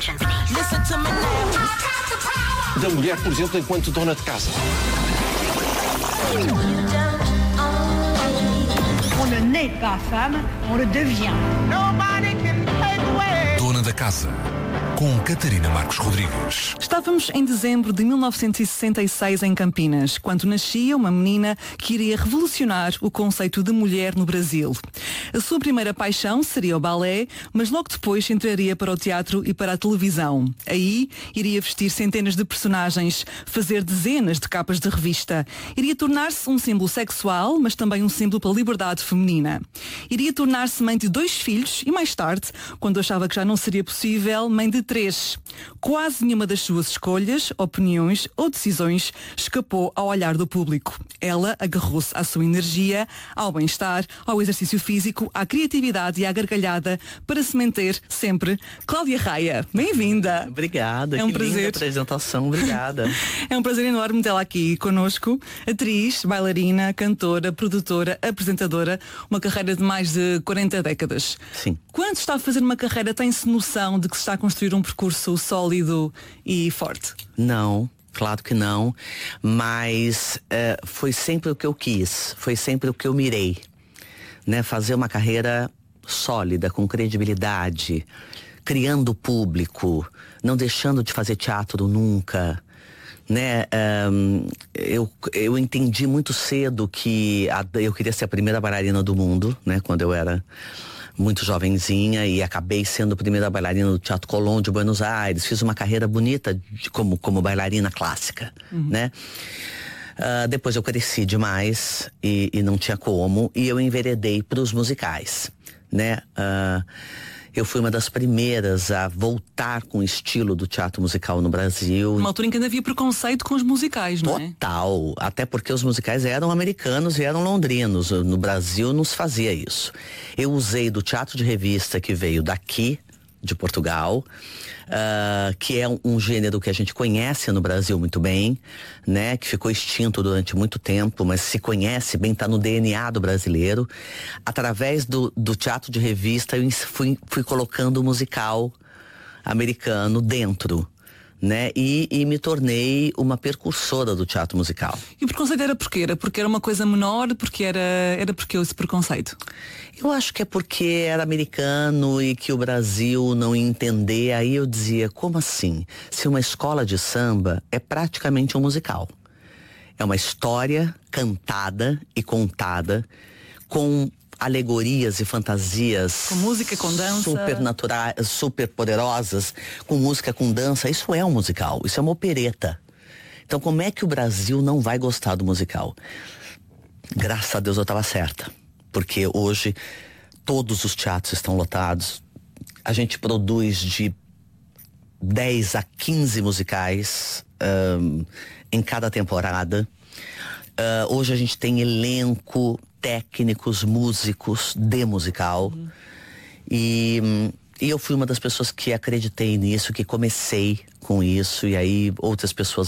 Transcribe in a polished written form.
Listen to me now. Da mulher, por exemplo, enquanto dona de casa. On ne naît pas femme, on le devient. Nobody can take away. Dona da Casa, com Catarina Marcos Rodrigues. Estávamos em dezembro de 1966 em Campinas, quando nascia uma menina que iria revolucionar o conceito de mulher no Brasil. A sua primeira paixão seria o balé, mas logo depois entraria para o teatro e para a televisão. Aí iria vestir centenas de personagens, fazer dezenas de capas de revista. Iria tornar-se um símbolo sexual, mas também um símbolo pela liberdade feminina. Iria tornar-se mãe de 2 filhos e mais tarde, quando achava que já não seria possível, mãe de 3. Quase nenhuma das suas escolhas, opiniões ou decisões escapou ao olhar do público. Ela agarrou-se à sua energia, ao bem-estar, ao exercício físico, à criatividade e à gargalhada para se manter sempre. Cláudia Raia, bem-vinda. Obrigada, é um que prazer. linda apresentação, obrigada. É um prazer enorme tê-la aqui connosco. Atriz, bailarina, cantora, produtora, apresentadora, uma carreira de mais de 40 décadas. Sim. Quando está a fazer uma carreira, tem-se noção de que se está a construir um percurso sólido e forte? Não, claro que não, mas foi sempre o que eu quis, foi sempre o que eu mirei, né? Fazer uma carreira sólida, com credibilidade, criando público, não deixando de fazer teatro nunca, né? Eu entendi muito cedo que eu queria ser a primeira bailarina do mundo, né? Quando eu era muito jovenzinha, e acabei sendo a primeira bailarina do Teatro Colón de Buenos Aires. Fiz uma carreira bonita como bailarina clássica, né? Depois eu cresci demais e não tinha como, e eu enveredei para os musicais, né? Eu fui uma das primeiras a voltar com o estilo do teatro musical no Brasil. Uma altura em que ainda havia preconceito com os musicais, não é? Total, até porque os musicais eram americanos e eram londrinos. No Brasil não se fazia isso. Eu usei do teatro de revista que veio daqui, de Portugal, que é um gênero que a gente conhece no Brasil muito bem, né? Que ficou extinto durante muito tempo, mas se conhece bem, está no DNA do brasileiro. Através do teatro de revista, eu fui colocando o musical americano dentro, né? E me tornei uma percursora do teatro musical. E o preconceito era porquê? Era porque era uma coisa menor? Porque era porque esse preconceito? Eu acho que é porque era americano e que o Brasil não ia entender. Aí eu dizia, como assim? Se uma escola de samba é praticamente um musical. É uma história cantada e contada com alegorias e fantasias, com música, com dança, super naturais, super poderosas, com música, com dança. Isso é um musical, isso é uma opereta. Então como é que o Brasil não vai gostar do musical? Graças a Deus eu estava certa, porque hoje todos os teatros estão lotados. A gente produz de 10 a 15 musicais em cada temporada. Hoje a gente tem elenco, técnicos, músicos de musical. E eu fui uma das pessoas que acreditei nisso, que comecei com isso, e aí outras pessoas